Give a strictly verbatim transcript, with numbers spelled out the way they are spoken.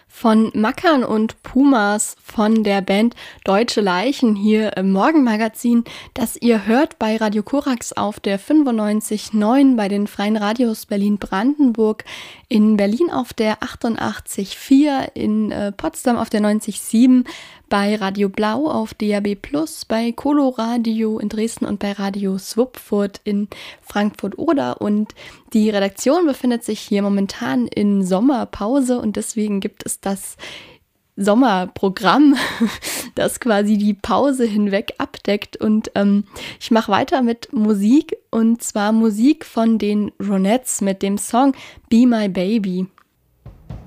von Mackern und Pumas von der Band Deutsche Leichen hier im Morgenmagazin, das ihr hört bei Radio Korax auf der fünfundneunzig Komma neun bei den Freien Radios Berlin-Brandenburg, in Berlin auf der achtundachtzig Komma vier, in äh, Potsdam auf der neunzig Komma sieben, bei Radio Blau auf D A B plus, bei Coloradio in Dresden und bei Radio Swupfurt in Frankfurt-Oder. Und die Redaktion befindet sich hier momentan in Sommerpause und deswegen gibt es das Sommerprogramm, das quasi die Pause hinweg abdeckt. Und ähm, ich mache weiter mit Musik, und zwar Musik von den Ronettes mit dem Song Be My Baby.